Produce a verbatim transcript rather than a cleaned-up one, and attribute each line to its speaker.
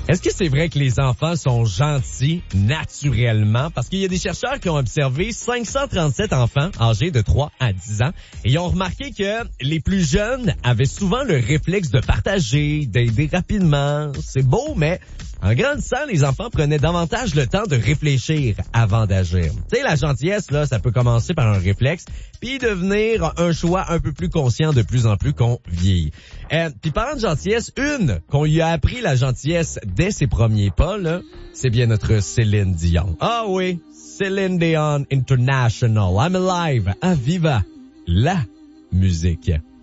Speaker 1: Est-ce que c'est vrai que les enfants sont gentils naturellement? Parce qu'il y a des chercheurs qui ont observé cinq cent trente-sept enfants âgés de trois à dix ans et ils ont remarqué que les plus jeunes avaient souvent le réflexe de partager, d'aider rapidement. C'est beau, mais en grandissant, les enfants prenaient davantage le temps de réfléchir avant d'agir. Tu sais, la gentillesse, là, ça peut commencer par un réflexe, puis devenir un choix un peu plus conscient de plus en plus qu'on vieillit. Euh, puis parlant de gentillesse, une qu'on lui a appris la gentillesse dès ses premiers pas, là, c'est bien notre Céline Dion. Ah oui, Céline Dion International. I'm alive, à viva la musique.